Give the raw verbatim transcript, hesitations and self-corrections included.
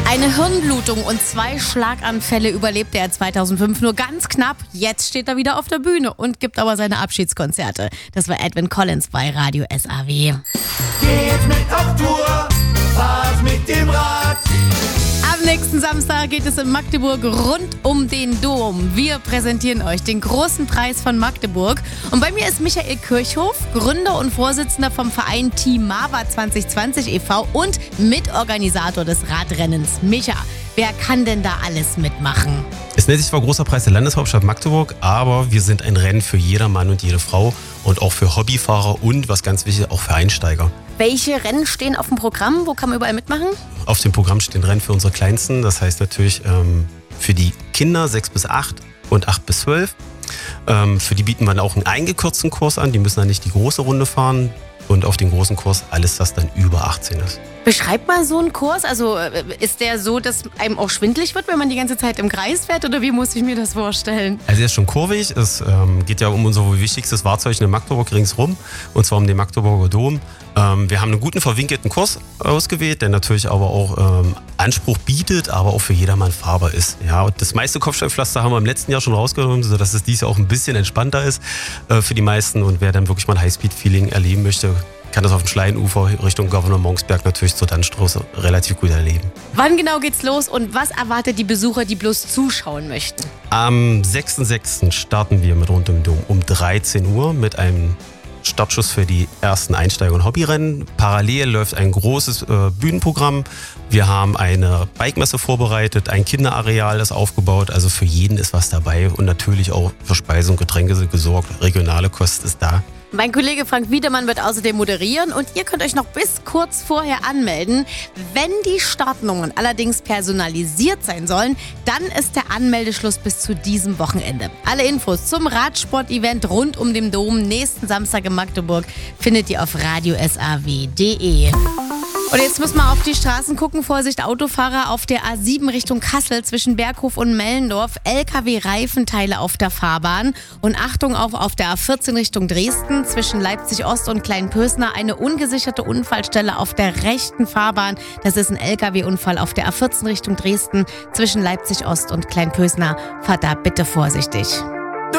Eine Hirnblutung und zwei Schlaganfälle überlebte er zweitausendfünf nur ganz knapp. Jetzt steht er wieder auf der Bühne und gibt aber seine Abschiedskonzerte. Das war Edwyn Collins bei Radio S A W. Geht mit auf Tour, fahrt mit dem Rad. Am nächsten Samstag geht es in Magdeburg rund um den Dom. Wir präsentieren euch den großen Preis von Magdeburg. Und bei mir ist Michael Kirchhoff, Gründer und Vorsitzender vom Verein Team Mava zwanzig zwanzig e V und Mitorganisator des Radrennens. Micha, wer kann denn da alles mitmachen? Es nennt sich zwar Großer Preis der Landeshauptstadt Magdeburg, aber wir sind ein Rennen für jeder Mann und jede Frau und auch für Hobbyfahrer und, was ganz wichtig, auch für Einsteiger. Welche Rennen stehen auf dem Programm? Wo kann man überall mitmachen? Auf dem Programm stehen Rennen für unsere Kleinsten, das heißt natürlich ähm, für die Kinder sechs bis acht und acht bis zwölf. Ähm, für die bieten wir auch einen eingekürzten Kurs an, die müssen dann nicht die große Runde fahren und auf den großen Kurs alles, was dann über achtzehn ist. Beschreib mal so einen Kurs. Also ist der so, dass einem auch schwindelig wird, wenn man die ganze Zeit im Kreis fährt? Oder wie muss ich mir das vorstellen? Also er ist schon kurvig. Es ähm, geht ja um unser wichtigstes Wahrzeichen in Magdeburg ringsrum. Und zwar um den Magdeburger Dom. Ähm, wir haben einen guten verwinkelten Kurs ausgewählt, der natürlich aber auch ähm, Anspruch bietet, aber auch für jedermann fahrbar ist. Ja, und das meiste Kopfsteinpflaster haben wir im letzten Jahr schon rausgenommen, sodass es dieses Jahr auch ein bisschen entspannter ist äh, für die meisten. Und wer dann wirklich mal ein Highspeed-Feeling erleben möchte, kann das auf dem Schleienufer Richtung Governor Monksberg natürlich zur Dannstraße relativ gut erleben. Wann genau geht's los und was erwartet die Besucher, die bloß zuschauen möchten? Am sechsten sechsten starten wir mit Rund um den Dom um dreizehn Uhr mit einem Startschuss für die ersten Einsteiger- und Hobbyrennen. Parallel läuft ein großes äh, Bühnenprogramm. Wir haben eine Bikemesse vorbereitet, ein Kinderareal ist aufgebaut, also für jeden ist was dabei und natürlich auch für Speise und Getränke sind gesorgt. Regionale Kost ist da. Mein Kollege Frank Wiedemann wird außerdem moderieren und ihr könnt euch noch bis kurz vorher anmelden. Wenn die Startnummern allerdings personalisiert sein sollen, dann ist der Anmeldeschluss bis zu diesem Wochenende. Alle Infos zum Radsport-Event rund um den Dom nächsten Samstag in Magdeburg findet ihr auf radio s a w punkt d e. Und jetzt müssen wir auf die Straßen gucken. Vorsicht, Autofahrer auf der A sieben Richtung Kassel zwischen Berghof und Mellendorf. L K W-Reifenteile auf der Fahrbahn. Und Achtung auch auf der A vierzehn Richtung Dresden zwischen Leipzig Ost und Kleinpösner. Eine ungesicherte Unfallstelle auf der rechten Fahrbahn. Das ist ein L K W-Unfall auf der A vierzehn Richtung Dresden zwischen Leipzig Ost und Kleinpösner. Fahrt da bitte vorsichtig.